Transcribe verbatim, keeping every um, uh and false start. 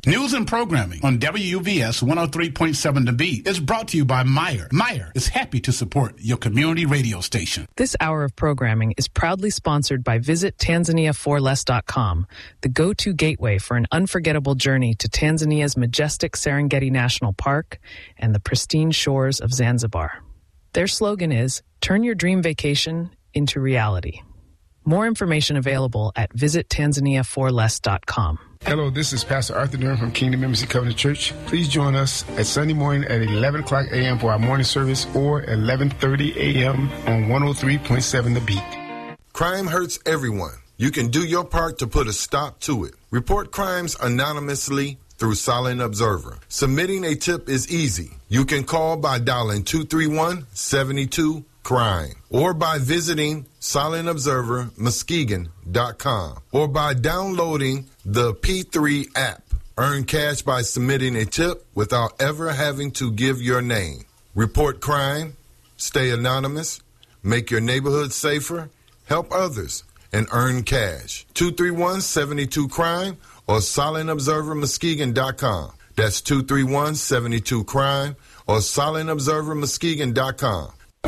News and programming on W U V S one oh three point seven The Beat is brought to you by Meyer. Meyer is happy to support your community radio station. This hour of programming is proudly sponsored by Visit Tanzania for Less dot com, the go-to gateway for an unforgettable journey to Tanzania's majestic Serengeti National Park and the pristine shores of Zanzibar. Their slogan is, turn your dream vacation into reality. More information available at Visit Tanzania for Less dot com. Hello, this is Pastor Arthur Durham from Kingdom Embassy Covenant Church. Please join us at Sunday morning at eleven o'clock a.m. for our morning service or eleven thirty a.m. on one oh three point seven The Beat. Crime hurts everyone. You can do your part to put a stop to it. Report crimes anonymously through Silent Observer. Submitting a tip is easy. You can call by dialing two three one, seven two, crime or by visiting silent observer muskegon dot com or by downloading the P three app. Earn cash by submitting a tip without ever having to give your name. Report crime, stay anonymous, make your neighborhood safer, help others, and earn cash. two three one, seven two, crime or silent observer muskegon dot com. That's two three one, seven two, crime or silent observer muskegon dot com.